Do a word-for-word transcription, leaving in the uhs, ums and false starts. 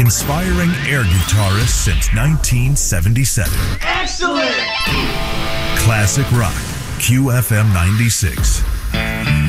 Inspiring air guitarists since nineteen seventy-seven. Excellent! Classic Rock, Q F M ninety-six.